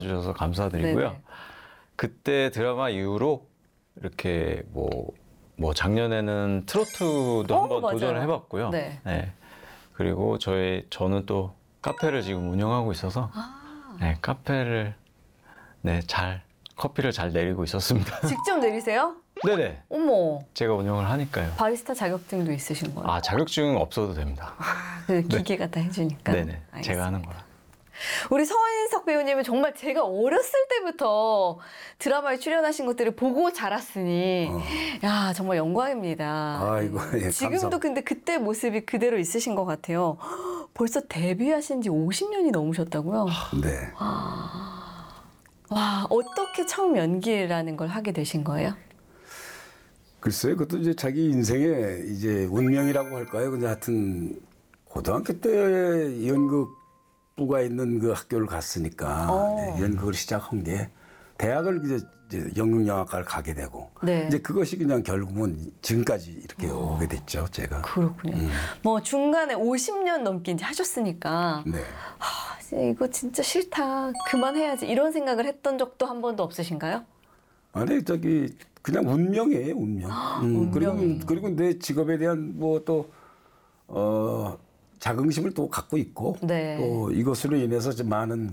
주셔서 감사드리고요. 네네. 그때 드라마 이후로 이렇게 뭐 작년에는 트로트도 한번 맞아요. 도전을 해봤고요. 네. 네. 그리고 저는 또 카페를 지금 운영하고 있어서 네, 카페를 커피를 잘 내리고 있었습니다. 직접 내리세요? 네네. 어머, 제가 운영을 하니까요. 바리스타 자격증도 있으신 거예요? 자격증 없어도 됩니다. 그 기계가 다 해주니까. 네네. 알겠습니다. 제가 하는 거라. 우리 서인석 배우님은 정말 제가 어렸을 때부터 드라마에 출연하신 것들을 보고 자랐으니 야 정말 영광입니다. 아이고, 예, 지금도 감사합니다. 근데 그때 모습이 그대로 있으신 것 같아요. 벌써 데뷔하신 지 50년이 넘으셨다고요? 네. 와 어떻게 처음 연기라는 걸 하게 되신 거예요? 글쎄요, 그것도 이제 자기 인생의 이제 운명이라고 할까요? 근데 하여튼 고등학교 때 연극부가 있는 그 학교를 갔으니까 네, 연극을 시작한 게 대학을 이제 연극영화과를 가게 되고 네. 이제 그것이 그냥 결국은 지금까지 이렇게 오게 됐죠, 제가. 그렇군요. 뭐 중간에 50년 넘게 이제 하셨으니까 네. 이거 진짜 싫다. 그만해야지. 이런 생각을 했던 적도 한 번도 없으신가요? 아니 그냥 운명이에요, 운명. 그리고 내 직업에 대한 뭐 또 자긍심을 또 갖고 있고 네. 또 이것으로 인해서 좀 많은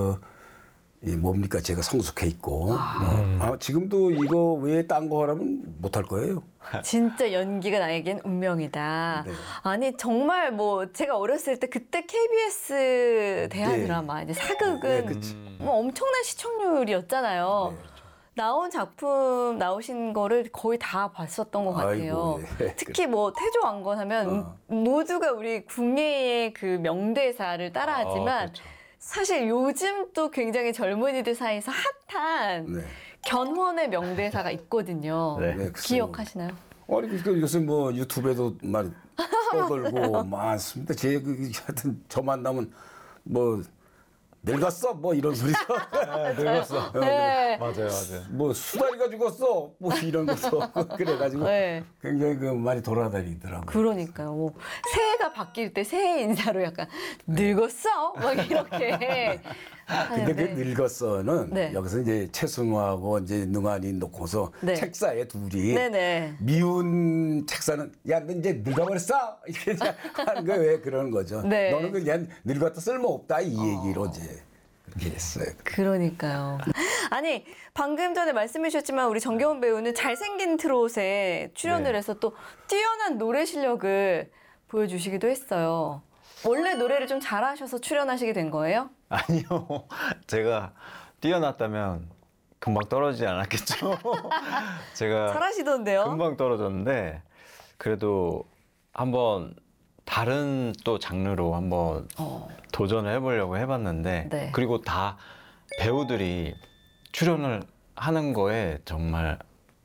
뭡니까 제가 성숙해 있고 지금도 이거 외에 딴 거 하라면 못할 거예요. 진짜 연기가 나에겐 운명이다. 네. 아니 정말 뭐 제가 어렸을 때 그때 KBS 대하 네. 드라마 이제 사극은 네, 그치. 뭐 엄청난 시청률이었잖아요. 나온 작품 나오신 거를 거의 다 봤었던 것 같아요. 아이고, 예. 특히 뭐 태조왕건 하면 모두가 우리 국내의 그 명대사를 따라하지만 그렇죠. 사실 요즘 또 굉장히 젊은이들 사이에서 핫한 네. 견훤의 명대사가 있거든요. 네. 네, 글쎄요. 기억하시나요? 아니 요새 뭐 유튜브에도 막 떠들고 많습니다. 하여튼 저 만나면 뭐 늙었어 뭐 이런 소리죠. 늙었어. 네. 맞아요. 뭐 수다리가 죽었어 뭐 이런 것도 그래가지고 네. 굉장히 많이 돌아다니더라고요. 그러니까요. 뭐 새해가 바뀔 때 새해 인사로 약간 늙었어? 막 이렇게 근데 그 하는데. 늙었어는 네. 여기서 이제 최승화하고 이제 능한이 놓고서 네. 책사에 둘이 네네. 미운 책사는 야 너 이제 늙어버렸어 이렇게 하는 거 왜 그러는 거죠. 네. 너는 그냥 늙었다 쓸모없다 이 얘기로 이제 그렇게 했어요. 그러니까요. 아니 방금 전에 말씀해 주셨지만 우리 정겨운 배우는 잘생긴 트롯에 출연을 네. 해서 또 뛰어난 노래 실력을 보여주시기도 했어요. 원래 노래를 좀 잘하셔서 출연하시게 된 거예요? 아니요. 제가 뛰어났다면 금방 떨어지지 않았겠죠. 제가 잘하시던데요? 금방 떨어졌는데 그래도 한번 다른 또 장르로 한번 도전을 해보려고 해봤는데 네. 그리고 다 배우들이 출연을 하는 거에 정말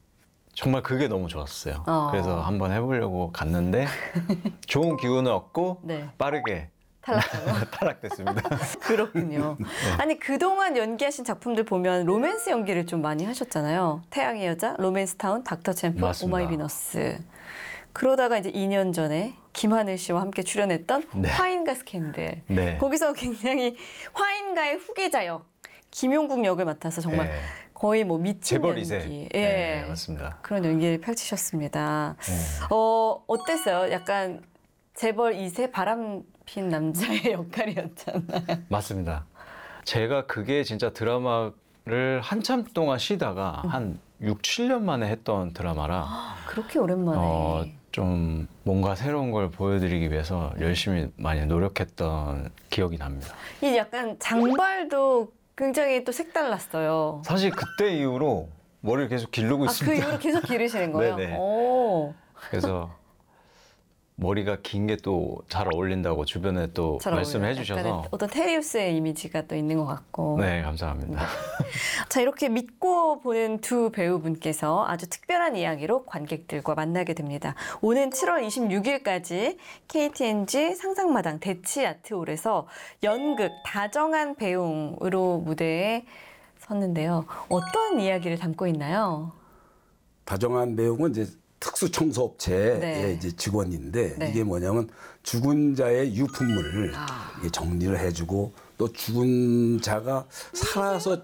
그게 너무 좋았어요. 그래서 한번 해보려고 갔는데 좋은 기운을 얻고 네. 빠르게 탈락하고. 탈락됐습니다. 그렇군요. 네. 아니 그동안 연기하신 작품들 보면 로맨스 연기를 좀 많이 하셨잖아요. 태양의 여자, 로맨스타운, 닥터 챔프, 맞습니다. 오마이 비너스. 그러다가 이제 2년 전에 김하늘 씨와 함께 출연했던 네. 화인가 스캔들. 네. 거기서 굉장히 화인가의 후계자 역, 김용국 역을 맡아서 정말 네. 거의 뭐 미친 재벌 연기. 2세. 예. 네, 맞습니다. 그런 연기를 펼치셨습니다. 네. 어땠어요? 약간 재벌 2세 바람핀 남자의 역할이었잖아요. 맞습니다. 제가 그게 진짜 드라마를 한참 동안 쉬다가 한 6, 7년 만에 했던 드라마라 그렇게 오랜만에. 좀 뭔가 새로운 걸 보여드리기 위해서 열심히 많이 노력했던 기억이 납니다. 이 약간 장발도 굉장히 또 색달랐어요. 사실 그때 이후로 머리를 계속 기르고 그 있습니다. 이후로 계속 기르시는 거예요? 네네. 오, 그래서 머리가 긴 게 또 잘 어울린다고 주변에 또 잘 말씀해 어울려요. 주셔서 약간의 어떤 테리우스의 이미지가 또 있는 것 같고. 네, 감사합니다. 자, 이렇게 믿고 보는 두 배우분께서 아주 특별한 이야기로 관객들과 만나게 됩니다. 오는 7월 26일까지 KTNG 상상마당 대치 아트홀에서 연극 다정한 배웅으로 무대에 섰는데요. 어떤 이야기를 담고 있나요? 다정한 내용은 이제 특수청소업체의 네. 이제 직원인데 네. 이게 뭐냐면 죽은 자의 유품을 이게 정리를 해주고 또 죽은 자가 살아서